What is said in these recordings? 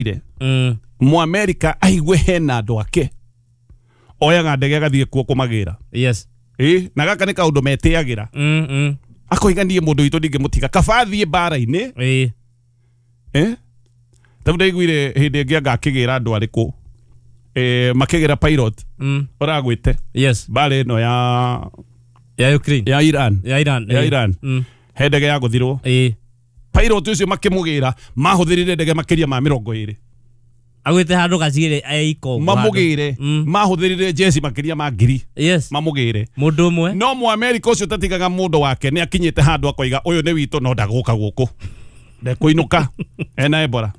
Mu America aigwe hena andu ake oyaga ndege agathie kuo kumagira yes na gaka ni kaundu metiagira akoiganie mundu itu ndingemutiga kabathie bara-ini tabu ndaiguire hindi ngi ngakigira andu ariku makigira pilot uragwite yes bare no ya Ukraine ya Iran he ndege ya guthirwo pilot ucio makimugira mahuthirire ndege makiria ma 20 agwite handu gacire aiko mamugire mahuthirire jesi makiria ma ngiri yes mamugire mundu umwe no mu America ucio tatigaga mundu wake ni akinyite handu akoiga uyu ni wito no ndaguka guku ndekuinuka ena Ebola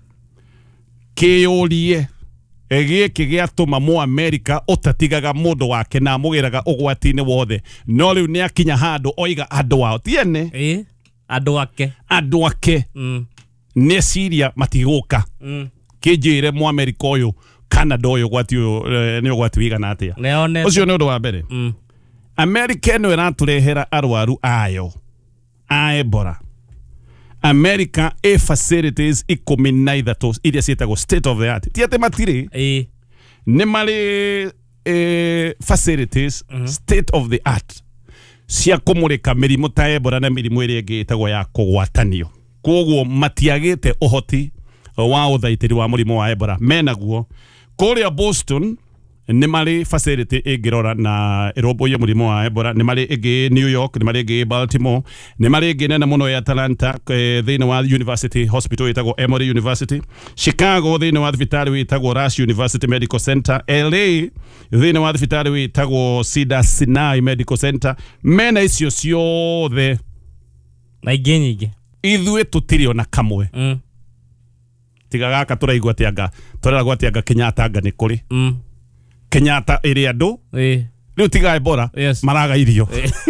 kiyurie giki giatuma mu America utatigaga mundu wake na mugiraga ugwati-ini wothe no riu ni akinya handu oiga andu ao tiene andu ake ni Syria matiguka kijire mu America uyu Canada uyu gwati ni ugwati wigana atia ucio ni undu wa mbere America no iraturehera arwaru ayo a Ebola America facilities ikumi ithato iria cietagwo state of the art tiate matire ni mari facilities state of the art cia kumurika mirimu ta Ebola na mirimu iria ingi itagwo ya kugwatanio koguo matiagite uhoti wa uthaitiri wa murimu wa Ebola menaguo kuria Boston ni mari facility igirora na iroboye murimu wa Ebola ni mari igi New York ni mari igi Baltimore ni mari igi nene muno ya Atlanta thini wa University Hospital itagwo Emory University Chicago thini wa thibitari itagwo Rush University Medical Center LA thini wa thibitari itagwo Cedars-Sinai Medical Center mena icio ciothe na ingi nyingi ithue tutirio na kamwe tiga gaka turaigua tianga turaragwa tianga Kenyatta anga ni kuri Kenyatta iri andu riu tiga Ebola maraga irio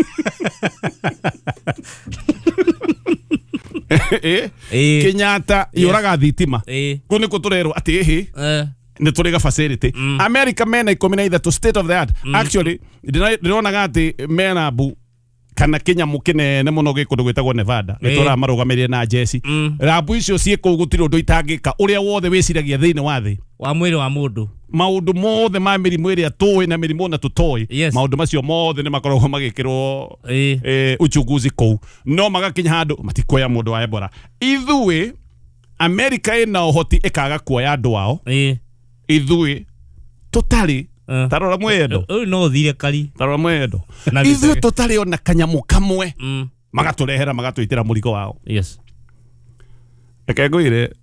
Kenyatta yuraga thitima ku ni kuturerwo ati ni turiga facility America mena 13 state of the art actually ndirona gati mena bu kana Kenya mukine ne muno gikundu gwitagwo Nevada nitora marugamirie na jesi rabu icio cieko gutiro ndo itangika uria wothe wiciragia thini wa thi wa mwiri wa mundu maundu mothe ma mirimu iria tuwi na mirimu na tutoi maundu macio mothe ni makoragwo magikirwo uchunguzi kou no magakinya handu matikoya mundu wa Ebola ithui America ina uhoti ikaga kuoya andu wao ithui tutari tarora mwendo no thire kari tarora mwendo ithui tutari ona kanyamu kamwe magaturehera magatuitira murigo wao yes ekegwire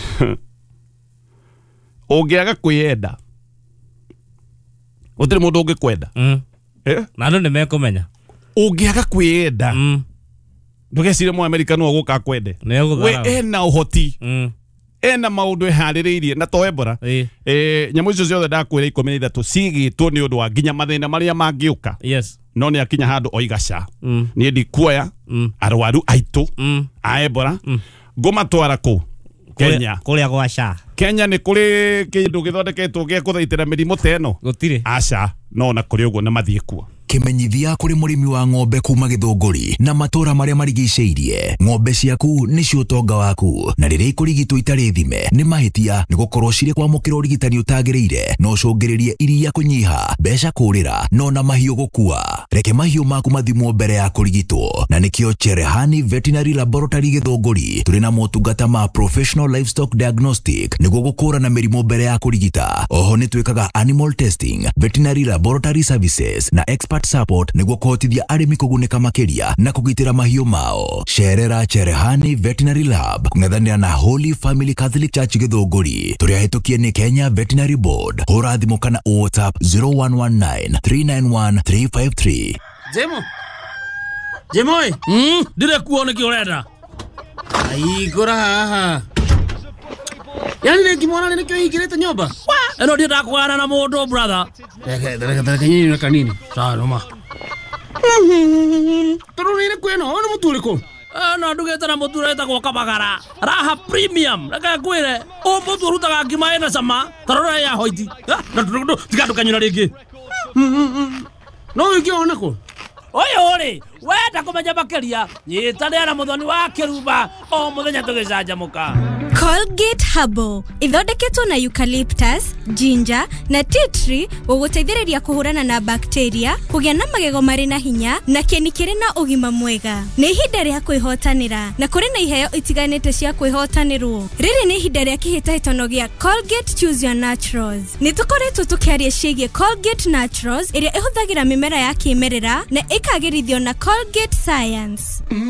ungiaga kwiyenda utiri mundu ungikwenda na andu nimekumenya ungiaga kwiyenda ndugecire mu America no guka kwende we ena uhoti ena maundu ehaririirie na to Ebola nyamu icio ciothe ndakwira 13 cigitwo ni undu wa nginya mathina maria mangiuka yes no ni akinya handu oigaca ni ndikuoya arwaru aitu a Ebola ngomatwara ku Kenya kuria gwaca Kenya ni kuri kindu githondeketwo gia kuthaitira mirimo teno gutire aca no na kuri uguo na mathie kuo kimenyithia kuri murimi wa ng'ombe kuma Githunguri na matura maria marigiceirie ng'ombe ciaku nicio utonga waku na riria ikurigitwo itari thime ni mahitia ni gukorwo ciri kwamukira urigitani utagiriire no cungiririe iria kunyiha mbeca kurira no na mahiu gukua reke mahiu maku mathimwo mbere ya kurigitwo na nikio Cherehani Veterinary Laboratory Githunguri turi na motungata ma professional livestock diagnostic niguo gukura na mirimo mbere ya kurigita oho ni twikaga animal testing veterinary laboratory services na expert support niguo kuhotithia arimi kuguneka makiria na kugitira mahiu mao Sherera Cherehani Veterinary Lab kung'ethanira na Holy Family Catholic Church Githunguri turia hitukie ni Kenya Veterinary Board hura thimu kana WhatsApp 0119 391 353 Jemoi dire kuone ki urenda ai gora haha yani ni kimwana ni kyo higirete nyumba eno ndio ndakwara na mundu brother reke nyinyi kanini sawa noma turunire kweno ono muturiko no ndugete na muture ta gwoka bagara raha premium reke kwire o mutu rutaga ngima ena sama tarora ya hoiti na tigandu kanyuna ringi no wikiona ko oyo ri wenda kumenya makiria nyita rera muthoni wa kiruba o muthenya tugicanjamuka Colgate Herbal ithondeketwo na eucalyptus, ginger na tea tree gũgũteithĩrĩria kũhũrana na bacteria, kũgĩa na magego marĩ na hinya na kĩni kĩrĩ na ũgima mwega. Nĩ ihinda rĩa kwĩhotanĩra na kũrĩ na iheo itiganĩte cia kwĩhotanĩrwo. Rĩrĩ nĩ ihinda rĩa kĩhĩtahĩtano gĩa Colgate Choose Your Naturals. Nĩ tũkoretwo tũkĩaria ciĩgiĩ Colgate Naturals ĩrĩa ĩhũthagĩra mĩmera ya kĩmerera na ĩkagĩrithio na Colgate Science.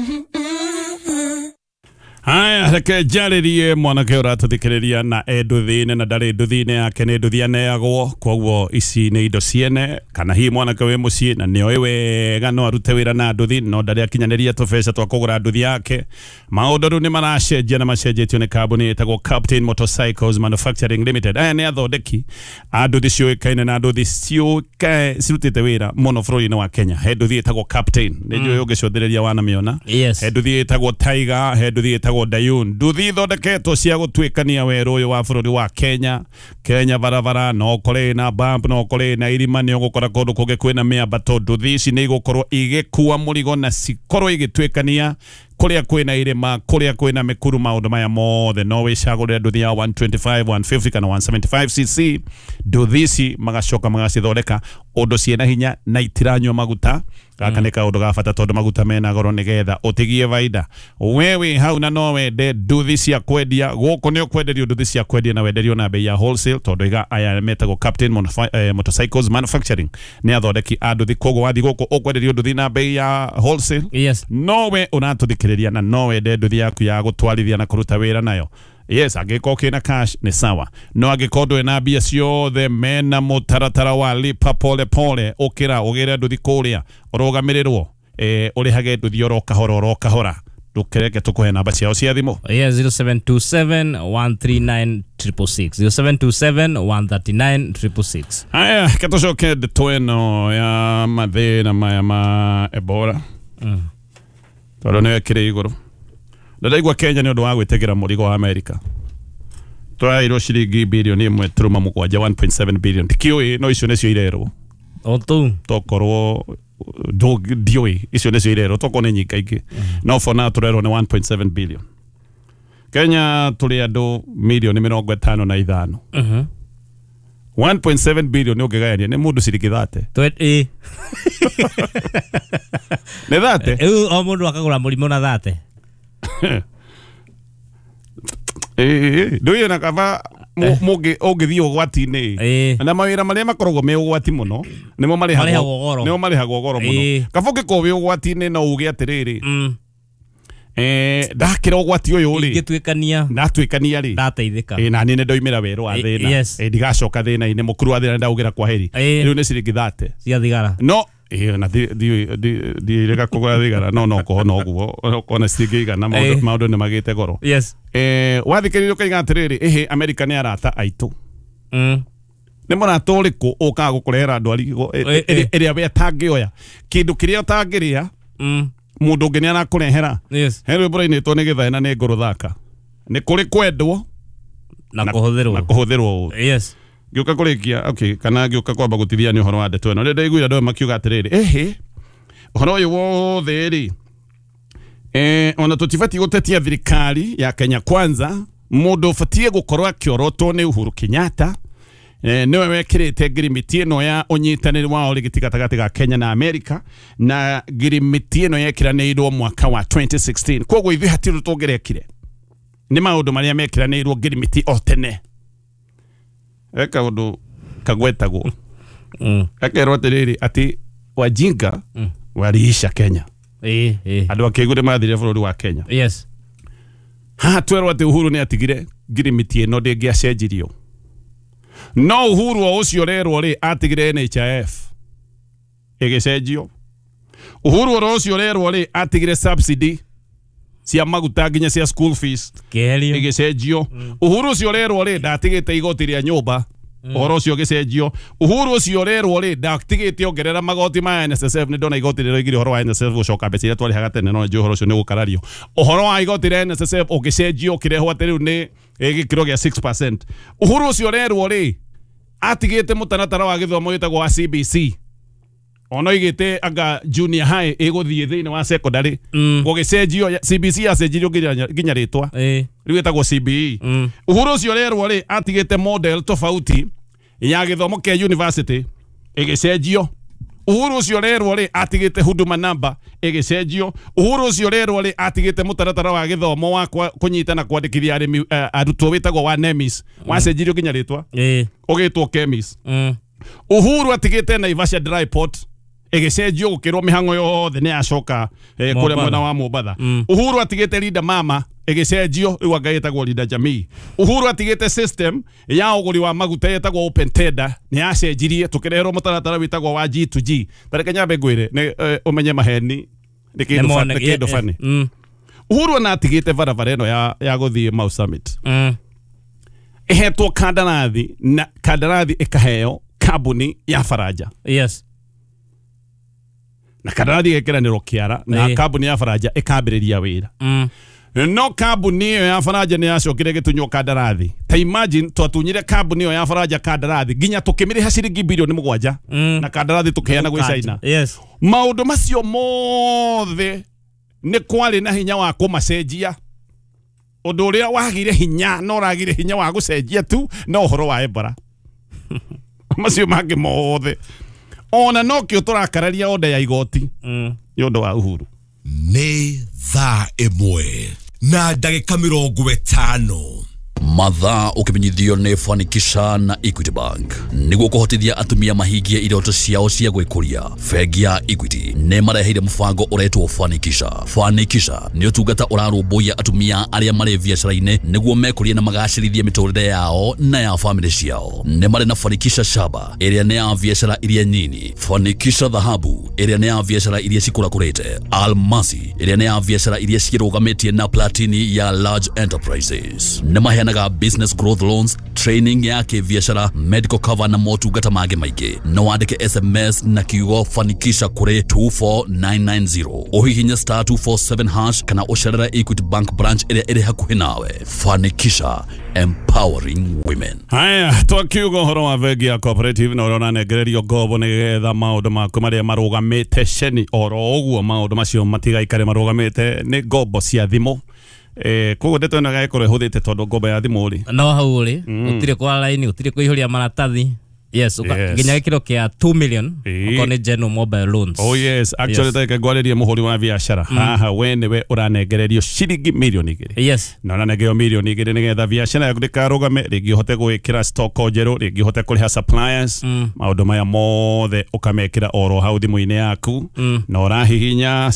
Haya, reke njaririe mwanake ũratũthikĩrĩria na nduthi-inĩ na ndarĩ nduthi-inĩ yake nĩ nduthi aneagwo, koguo ici nĩ indo ciene kana hihi mwanake wĩ mũciĩ na nĩoĩ wega no arute wĩra na nduthi no ndarĩ akinyanĩria tũbeca twa kũgũra nduthi yake. Maũndũ rĩu nĩ maracenjia na macenjetio nĩ kambuni ĩtagwo Captain Motorcycles Manufacturing Limited. Aya nĩ athondeki a nduthi ciũĩkaine na nduthi cirutĩte wĩra mũno bũrũri-inĩ wa Kenya. He nduthi ĩtagwo Captain, nĩ njũĩ ũngĩcũthĩrĩria wanamĩona. He nduthi ĩtagwo Tiger, he nduthi ĩtagwo Dayun. Nduthi thondeketwo cia gũtuĩkania werũ ũyũ wa bũrũri wa Kenya barabara no kore na bump no kore na irima nĩ ũgũkora kũndũ kũngĩ kwĩna mĩambato. Nduthi ici nĩ igũkorwo igĩkua mũrigo na cikorwo igĩtuĩkania kuria kwina irima kuria kwina mikuru maundu maya mothe no wicagurira nduthi ya 125 150 kana 175cc nduthi ici magacoka magacithondeka undu ciena hinya na itiranywa maguta gaka nĩ kaundu ga bata tondu maguta mena goro nigetha utigie baida wewe hau na no wende nduthi cia kwendia guku ni ukwenderio nduthi cia kwendia na wenderio na bei ya wholesale tondu iga aya metagwo Captain Motorcycles Manufacturing ni athondeki a nduthi koguo wathi guku ukwenderio nduthi na bei ya wholesale nowe unatuthikiriria na no wende nduthi yaku ya gutwarithia na kuruta wira nayo. Yes, angĩkorwo kĩna cash nĩ sawa. No angĩkorwo ndũrĩ na mbia ciothe mena mũtaratara wa lipa pole pole ũkĩra ũgĩre nduthi kũrĩa ũrũgamĩrĩrwo ũrĩhage nduthi oro kahora ndũkereke tũkũhe namba ciao cia thimũ. 0727 139 666 0727 139 666. Haya, katucoke ndeto ĩno ya mathĩna maya ma Ebola tondũ nĩyo ĩkĩrĩ igũrũ. Ndaigua Kenya nĩ ũndũ wa gwĩtegera mũrigo wa Amerika. Twairwo ciringi bilioni 1.7 1.7 billion. Tikiũĩ no icio nĩcio irerwo. Tokorwo ndiũĩ icio nĩcio irerwo tokorwo nĩ nyingaingĩ. No for now tũrerwo nĩ 1.7 billion. Kenya tũrĩ andũ milioni 55. 1.7 billion ũngĩgayania nĩ mũndũ ciringi 30. Nĩ 30? O mũndũ akagũra mũrimũ na 30. Nduĩ na kaba ũngĩthiĩ ũgwati-inĩ na mawĩra marĩa makoragwo me ũgwati mũno nĩmo marĩhagwo goro mũno. Kaba ũngĩkorwo wĩ ũgwati-inĩ no uge atĩrĩrĩ ndakĩra ũgwati ũyũ rĩ ndatuĩkania rĩ ndateithĩka na niĩ nĩndoimĩra werũ wa thĩna ndigacoka thĩna-inĩ mũkuru wa thĩna ndaugĩra kwa heri rĩu nĩ ciringi 30 cia thigara no na ndirega kũgũra thigara no kũhona ũguo kona citingĩigana maũndũ nĩ magĩte goro. Wathikĩrĩria ũkaiga atĩrĩrĩ Amerika nĩ arata aitũ nĩ mũrata ũrĩkũ ũkaga gũkũrehera ndwari ĩrĩa we atangĩoya kĩndũ kĩrĩa ũtangĩrĩa mundu ũngĩ nĩ arakũrehera. Henry Buraini to nĩ gĩthae na nĩ ngũrũ thaka nĩ kũrĩ kwendwo na kũhũthĩrwo. Gĩũka kũrĩkia kana gĩũka kwamba gũtithia nĩ ũhoro wa ndeto ĩno. Ndaiguire andũ makiuga atĩrĩrĩ ũhoro ũyũ wothe rĩ ona tũtibatiĩ gũtetia thirikari ya Kenya Kwanza. Mũndũ ũbatiĩ gũkorwo akĩorotwo nĩ Uhuru Kenyatta niwe wekĩrĩte ngirimiti ĩno ya ũnyitanĩri wa ũrigiti gatagatĩ ga Kenya na Amerika na ngirimiti ĩno yekiranĩirwo mwaka wa 2016. Koguo ithuĩ hatirĩ tũngĩrekire nĩ maũndũ marĩa mekiranĩirwo ngirimiti o tene. Eka ũndũ kagwetagwo akerwo atĩrĩrĩ atĩ wajinga waliisha Kenya. Andũ akĩgũre mathire bũrũri wa Kenya. Twerwo atĩ Uhuru nĩ atigire ngirimiti ĩno ndĩngĩacenjirio. No Uhuru o ũcio rerwo rĩ atigire NHIF ĩgĩcenjio. Uhuru o ũcio rerwo rĩ atigire subsidy cia maguta nginya cia school fees ĩgĩcenjio. Uhuru ũcio rerwo rĩ ndatigĩte igoti rĩa nyũmba ũhoro ũcio ũgĩcenjio. Uhuru ũcio rerwo rĩ ndatigĩte ongerera magoti ma NSSF. Nĩ ndona igoti rĩrĩa igire ũhoro wa NSSF gũcoka mbeca iria twarĩhaga tene no njũĩ ũhoro ũcio nĩ gũkarario. Ũhoro wa igoti rĩa NSSF ũgĩcenjio kĩrehwo atĩ rĩu nĩ gĩkĩro gĩa 6%. Uhuru ũcio rerwo rĩ atigĩte mũtaratara wa gĩthomo gĩtagwo wa CBC ono igite anga junior high iguthie thini wa secondary gugicenjio CBC yacenjirio ginya ritwa riu etagwo CBE Uhuru ucio lerwo ri atigite model tofauti ya githomo kia university igicenjio Uhuru ucio lerwo ri atigite huduma number igicenjio Uhuru ucio lerwo ri atigite mutaratara wa githomo wa kunyitana kwandikithia arimi arutwo witagwo wa NEMIS wacenjirio ginya ritwa ugitwo KEMIS Uhuru atigite Naivasha dry port igicenjio gukirwo mihango yothe ni acoka kure mwena wa Mombatha Uhuru atigite Linda Mama igicenjio riu angaitagwo Linda Jamii Uhuru atigite system ya uguri wa maguta yetagwo open tender ni acenjirie tukireherwo mutaratara witagwo wa G2G tareke nyambe ngwire ni umenye maheni ni kindu fani Uhuru na atigite barabara ino ya guthie Mau Summit ehetwo kandarathi na kandarathi ikaheo kabuni ya Faraja na kandarathi gekeranirwo kiara na kabuni ya Faraja ikambiriria wira no kabuni iyo ya Faraja ni yacokire gitunyo kandarathi ta imagine twatunyire kabuni iyo ya Faraja kandarathi ginya tukimiriha ciringi bilioni 7 na kandarathi tukiheana gwi China maundu macio mothe ni kwari na hinya wa kumacenjia undu uria wagire hinya no ragire hinya wa gucenjia tu no horo wa Ebola macio mangi mothe ona no kio turakararia onda ya igoti yondo wa Uhuru ni thaa imwe na ndagika 50 mathaa ukimenyithio ni Fanikisha na Equity Bank niguo kuhotithia atumia mahingie iroto ciao cia gwikuria. Bengi ya Equity ne mareheire mubango uretwo Fanikisha. Fanikisha ni utungata urarumbuia atumia aria mari biacara-ini niguo mekurie na magacirithie miturire yao na ya family ciao. Ne mari na Fanikisha Shaba iria ne ya biacara iria nini, Fanikisha Dhahabu iria ne ya biacara iria cikurakurite, Almasi iria ne ya biacara iria cirugametie na Platini ya large enterprises. Ne maheanaga business growth loans, training ya kibiashara, medical cover na motungata mangĩ maingĩ. No wandike SMS na kiugo Fanikisha kuri 24990 uhihinya *247# kana ucerere Equity Bank branch iria iri hakuhi nawe. Fanikisha, empowering women. Haya, twakiugo horo wa bengi ya cooperative na urona negererio ngobo nigetha maundu maku maria marugamite ceni oro uguo maundu macio matigaikare marugamite ni ngobo cia thimu. Koguo ndeto ino gakore huthite tondu ngomba ya thimu ri no hau ri utire kwa line utire kuihuria maratathi ginya gikiro kia 2 million ukone general mobile loans. Oh yes, actually take gwaririe muhuri wa biashara haha we uranegererio ciringi milioni 2 na uranegeo milioni 2 nigetha biashara yaku ndikarugame ringi hote gwikira stock njeru ringi hote kuriha suppliers maundu maya mothe ukamekira oro hau thimu-ini yaku na urahihinya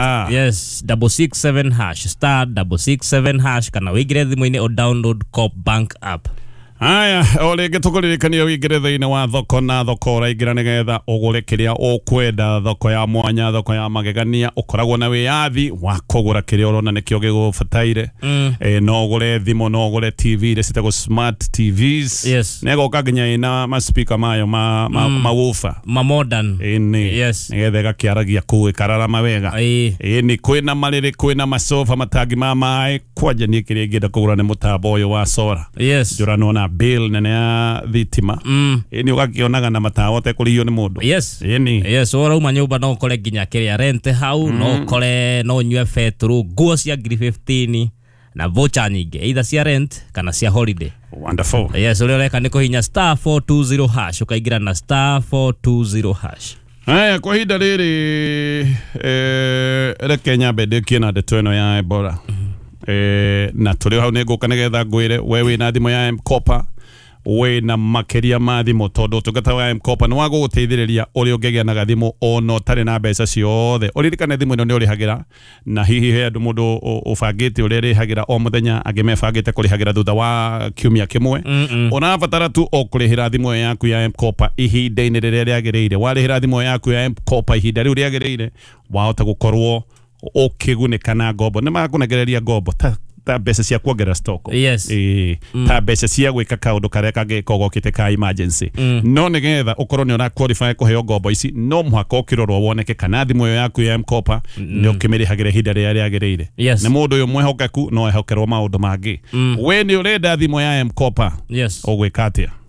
*667# kana wigire thimu-ini o download Coop Bank app. Haya, ole getukuririkania wigire thiini wa thoko na thoko uraingira nigetha ugure kiria ukwenda, thoko ya mwanya, thoko ya magegania, ukoragwo na wiyathi wa kugura kiria urona nikio gigufataire. No ugure thimu, no ugure TV iria citagwo smart TVs, nego kaginya ina ma speaker mayo ma woofer ma modern nigetha gakiaragia kuwe karara mawega ni kwina mariri kwina masofa matangi ma mai kwaja ni kiria ngenda kugura ni mutambo uyu wa solar jura nona bill nene ya thitima ni ugakionaga na matawa te kurihio ni mundu ora uma nyumba no kore ginya kiria rent hau no kore no nywe fetru guo cia 15 na voucher nyingi either cia rent kana cia holiday. Wonderful. Ule reka niko hinya *420# ukaigira na *420#. Haya, kwa hida riri reke nyambe ndikie ndeto ino ya Ebola. Na tuli hau neguka nigetha ngwire wewe na thimu ya M-Kopa we na makeria ma thimu tondu tungata wa M-Kopa no wago guteithiriria uri ungegia na gathimu ono tari na mbeca ciothe uririkane thimu ino ni urihagira na hihi he andu mundu ufangite uri rihagira o muthenya agimefangite kurihagira thutha wa kiumia kimwe unabatara tu o kurihira thimu yaku ya M-Kopa ihinda-ini riria riagiriire. Warihira thimu yaku ya M-Kopa ihinda riu riagiriire wahota gukorwo ukigunika na ngombo ni makunegereria ngombo ta mbeca cia kuongerera stock ta mbeca cia gwika kaundu karia kagikogokite ka emergency no nigetha ukorwo ni ora qualify kuheo ngombo ici no muhaka ukirorwo woneke kana thimu yaku ya M-Kopa ni ukimirihagire hinda riria riagiriire. Ni mundu uyu mwehokeku no ehokerwo maundu mangi we ni urenda thimu ya M-Kopa ugwika atia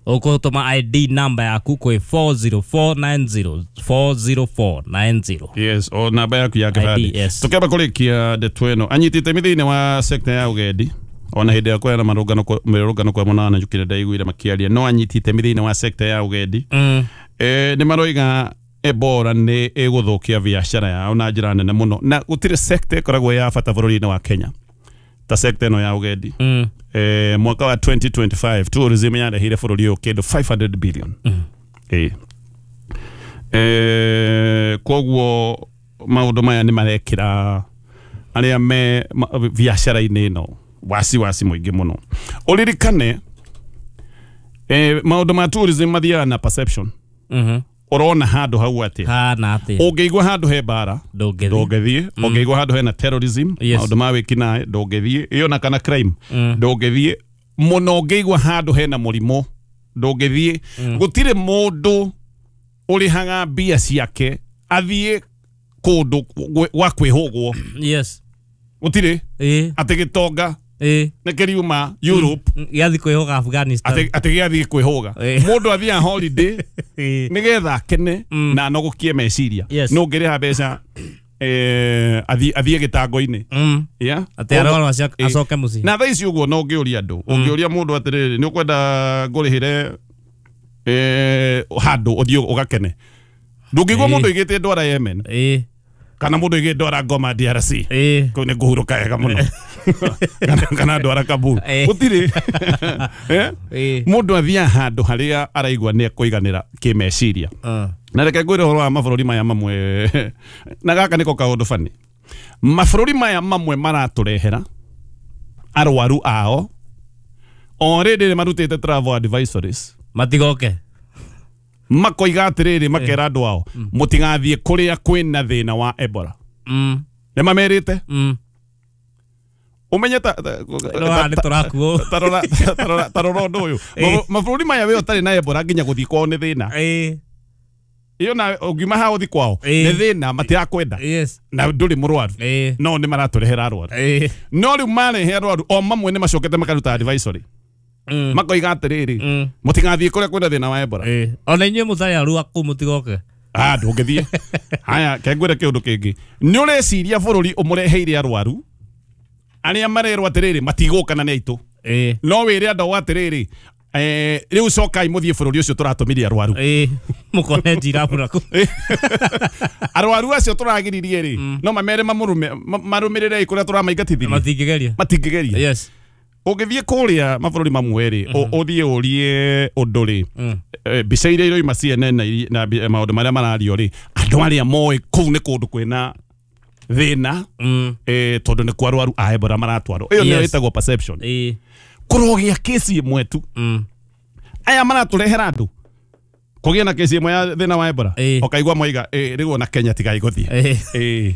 Ukutuma ID number yaku kwa 40490 40490. Yes, o namba yaku ya kibali. Yes. Tukeba kulikia de tweno anyitite mithini wa sector ya ugendi ona hindi ya kwera marugano kwa monana njukire ndaiguire makiaria no anyitite mithini wa sector ya ugendi ni maroiga Ebola ni iguthukia biashara yao na njira nene muno na gutire sector koragwo ya bata bururi-ini wa Kenya ta sector no ya ugendi mwaka wa 2025 tourism yarehire bururi uyu kindu 500 billion koguo maundu maya ni marekira aria me biashara-ini ino wasi muingi muno uririkane maundu ma tourism mathiaga na perception urona handu hau ati ungeigwa handu he bara ndungethie ungeigwa handu he na terrorism maundu ma wikinae ndungethie iyo na kana crime ndungethie muno ungeigwa handu he na murimo ndungethie gutire mundu urihaga mbia ciake athie kundu gwa kwihugwo gutire ati gitonga nekeriuma Europe yathi kwihoga Afghanistan ati yathi kwihoga mundu athia holiday nigetha kene na nogukie meciria no ngiriha mbeca athie gitango-ini ati arona acoke muci na thaici uguo no ngiuria andu ungiuria mundu atiriri ni ukwenda ngurihire handu uthio ugakene ndungigwa mundu igite ndwara Yemen kana mundu igite ndwara Goma DRC ko ne nguhuruka ega muno kana ndwara Kabul utire mundu athia handu haria araigwa ni kuiganira kimeciria na reke ngwire horo wa mabururi maya mamwe na gaka niko kaundu fani mabururi maya mamwe maraturehera arwaru ao already marutite travel advisories matigoke makoiga atiriri makera andu ao mutigathie kuria kwina thina wa Ebola ni mamerite umenye tarora undu uyu mabururi maya we utari na Ebola nginya guthii kwao ni thina iyo na ugima ha uthi kwao ni thina matirakwenda na nduri murwaru no ni maraturehera arwaru no riu marehe arwaru o mamwe ni macokete makaruta advisory makoiga atiriri mutigathie kuria kwina thina wa Ebola ona inyue mutari aru aku mutigoke ndungithie haya kengwire kiundu kingi ni ureciria bururi umureheire arwaru aria marerwa atiriri matigukana ni aitu no wire andu atiriri riu cokai muthie bururi ucio turatumirie arwaru mukone njira buraku arwaru acio turagiririe ri no mamere marumirire ikuria turamaingatithia matingigeria ugithie kuria mabururi mamwe ri uthie urie undu ri mbica iria iroima CNN na maundu maria marario ri andu aria moe kuu ni kundu kwina thina tondu ni kwarwaru a Ebola maratwaro iyo niyo itagwo perception kurogia kesi imwe tu aya maraturehera andu kugia na kesi imwe ya thina wa Ebola ukaigwa moiga rigo na Kenya tigai guthie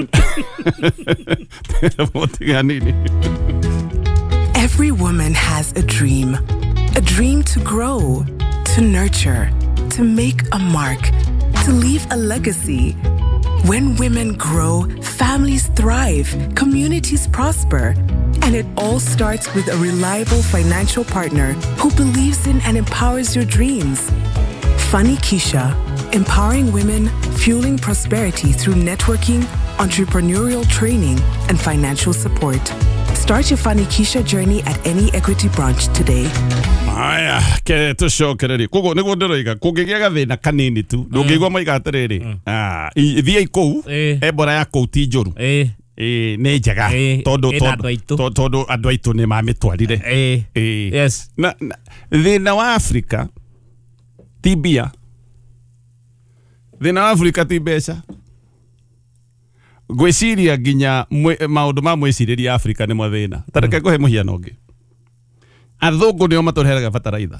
Every woman has a dream to grow, to nurture, to make a mark, to leave a legacy. When women grow, families thrive, communities prosper. And it all starts with a reliable financial partner who believes in and empowers your dreams. Funny Keisha, empowering women, fueling prosperity through networking, entrepreneurial training, and financial support. Start your Funny Keisha journey at any Equity branch today. Aya, ke tucokereri kugo niguo ndiroiga kungigia gathina kanini tu ndungigwa moiga atiriri thia ikou Ebola ya kou ti njuru ni njega tondu andu aitu ni mamitwarire na thina wa Africa ti mbia thina wa Africa ti mbeca gwiciria nginya maundu ma mwiciriria Africa ni mathina tareke kuhe muhiano ungi athungu nio matureheraga bataraitha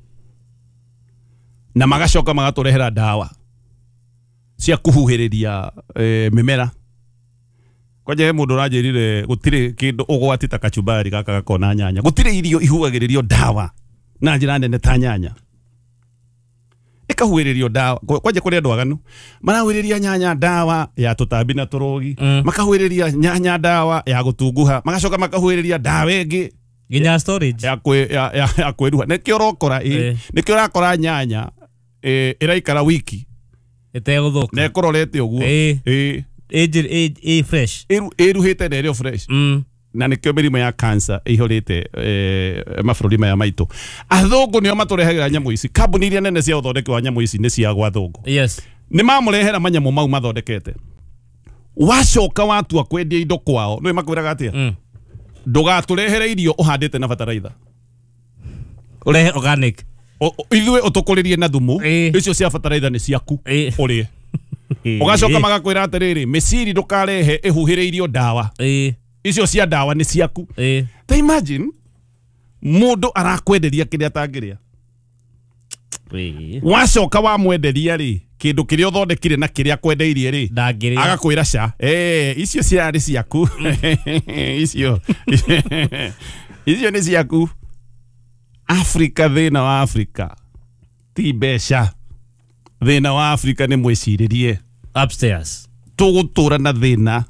na magacoka magaturehera dawa cia kuhuhiriria mimera kwaje he mundu ranjirire gutire kindu ugwatita kachumbari gaka gakona nyanya gutire irio ihuagiririo dawa na njira nene ta nyanya ikahuhiririo dawa kwaje kuri andu aganu marahuhiriria nyanya dawa ya tutambi na turogi makahuhiriria nyanya dawa ya gutunguha magacoka makahuhiriria dawa ingi Ginya storage. Ya kweruha. Nekio rokora nekio rakora nyanya iraikara wiki. Eteguthuka. Ne kororete uguo. Fresh. Iruhite nerio fresh. Na nikio mirimo ya cancer ihorite mabũrũri maya maitũ. Athũngũ nĩo matũrehagĩra nyamũ ici. Kambuni iria nene cia ũthondeki wa nyamũ ici nĩ cia gwa athũngũ. Yes. Nĩ mamũrehera manyamũ mau mathondekete. Wacoka watua kwendia indo kwao nĩ makwĩraga atĩa? Ndũgatũrehere irio ũhandĩte na bataraitha. Ũrehe organic. Ithuĩ ũtũkũrĩrie na thumu. Icio cia bataraitha nĩ ciaku. Ũrĩe. Ũgacoka magakwĩra atĩrĩrĩ, mĩciri ndũkarehe ĩhuhĩrĩirio ndawa. Icio cia ndawa nĩ ciaku. Ta imagine mũndũ arakwenderia kĩrĩa atangĩrĩa. Wacoka wamwenderia rĩ, kĩndũ kĩrĩa ũthondekire na kĩrĩa kwendeirie rĩ, agakwĩra ca. Icio ciarĩ ciaku. Icio nĩ ciaku. Afrika, thĩna wa Afrika ti mbeca. Thĩna wa Afrika nĩ mwĩcirĩrie. Upstairs. Tũgũtũra na thĩna.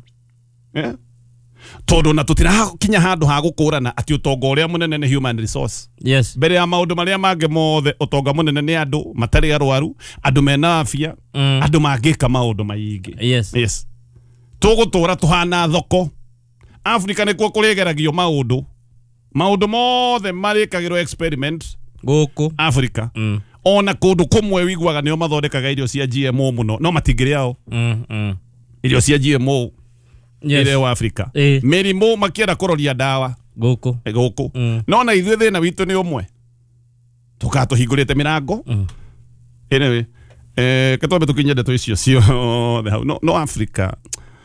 Tondũ na tũtirakinya handũ ha gũkũrana atĩ ũtonga ũrĩa mũnene nĩ human resource. Yes. Mbere ya maũndũ marĩa mangĩ mothe ũtonga mũnene nĩ andũ matarĩ arwaru, andũ mena afya, andũ mangĩka maũndũ maingĩ. Yes. Tũgũtũra tũhana thoko. Afrika nĩkuo kũrĩgeragio maũndũ. Maũndũ mothe marĩkagĩrwo experiment gũkũ Afrika. Ona kũndũ kũmwe wiguaga nĩo mathondekaga irio cia GMO mũno, no matingĩrĩao. Irio cia GMO ile wa Afrika. Mĩrimũ makĩenda kũroria ndawa gũkũ. No na ithuĩ thĩna witũ nĩ ũmwe. Tũkatũhingũrĩte mĩrango. Anyway, ketwambe tũkinye ndeto icio ciothe hau. No Afrika.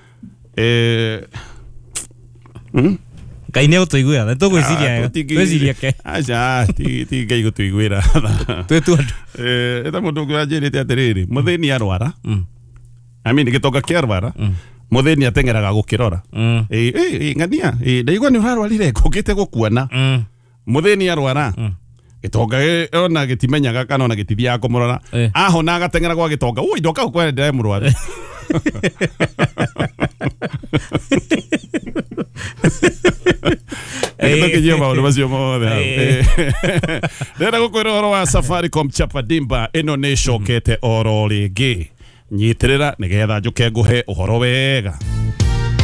Ngai nĩ ũtũiguĩra, nĩ tũgwĩciria twĩciria ke. Aca, ti Ngai gũtũiguĩra. Twĩtu andũ. Eta mũndũ ũngĩ wanjĩrĩte atĩrĩrĩ, mũthĩni arwara. Gĩtonga kĩa arwara. Mũthĩni atengeraga gũkĩrora. Ng'ania, ndaigua nĩ ũrarwarire ngũkĩte gũkuona. Mũthĩni arwara. Gĩtonga ona gĩtimenyaga kana ona gĩtithiaga kũmũrora. Ahona agatengera gwa gĩtonga. Ũi ndoka gũkwĩra ndĩrarĩ mũrwaru. Tukijia maũndũ macio mothe hau. Ndĩrenda gũkwĩra ũhoro wa Safaricom Chapa Dimba ĩno nĩ ĩcokete oro rĩngĩ. Nyitĩrĩra nĩgetha njũke ngũhe ũhoro wega.